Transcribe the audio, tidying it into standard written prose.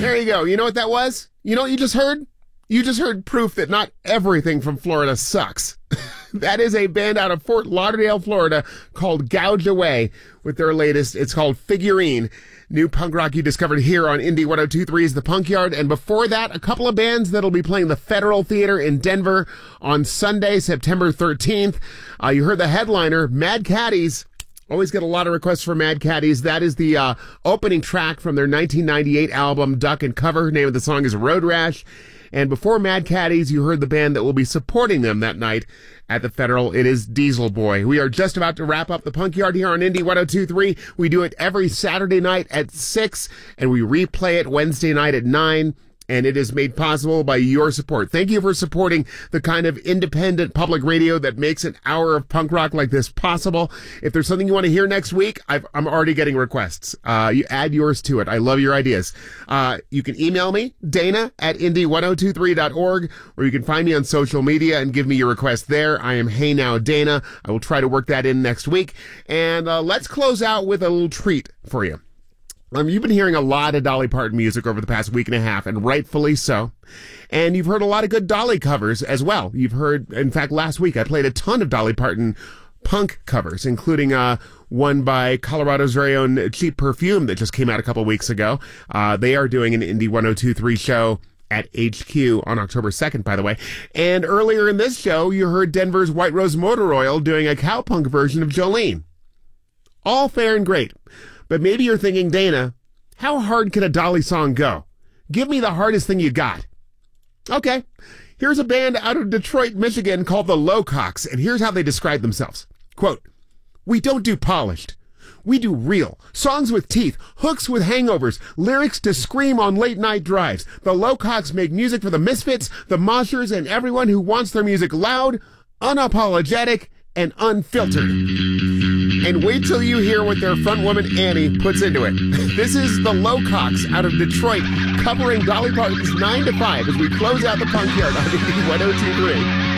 There you go. You know what that was? You know what you just heard? You just heard proof that not everything from Florida sucks. That is a band out of Fort Lauderdale, Florida called Gouge Away with their latest. It's called Figurine. New punk rock you discovered here on Indie 102.3's The Punk Yard. And before that, a couple of bands that'll be playing the Federal Theater in Denver on Sunday, September 13th. You heard the headliner, Mad Caddies. Always get a lot of requests for Mad Caddies. That is the opening track from their 1998 album, Duck and Cover. Name of the song is Road Rash. And before Mad Caddies, you heard the band that will be supporting them that night at the Federal. It is Diesel Boy. We are just about to wrap up the Punk Yard here on Indie 102.3. We do it every Saturday night at 6, and we replay it Wednesday night at 9. And it is made possible by your support. Thank you for supporting the kind of independent public radio that makes an hour of punk rock like this possible. If there's something you want to hear next week, I'm already getting requests. You add yours to it. I love your ideas. You can email me, Dana at indie1023.org, or you can find me on social media and give me your request there. I am Hey Now Dana. I will try to work that in next week. And let's close out with a little treat for you. You've been hearing a lot of Dolly Parton music over the past week and a half, and rightfully so. And you've heard a lot of good Dolly covers as well. You've heard, in fact, last week I played a ton of Dolly Parton punk covers, including one by Colorado's very own Cheap Perfume that just came out a couple weeks ago. They are doing an Indie 102.3 show at HQ on October 2nd, by the way. And earlier in this show, you heard Denver's White Rose Motor Oil doing a cowpunk version of Jolene. All fair and great. But maybe you're thinking, Dana, how hard can a Dolly song go? Give me the hardest thing you got. Okay, here's a band out of Detroit, Michigan called the Lowcocks, and here's how they describe themselves. Quote, "We don't do polished. We do real. Songs with teeth, hooks with hangovers, lyrics to scream on late night drives. The Lowcocks make music for the misfits, the moshers, and everyone who wants their music loud, unapologetic, and unfiltered." And wait till you hear what their frontwoman Annie puts into it. This is the Lowcocks out of Detroit covering Dolly Parton's 9 to 5 as we close out the Punk Yard on Indie 102.3.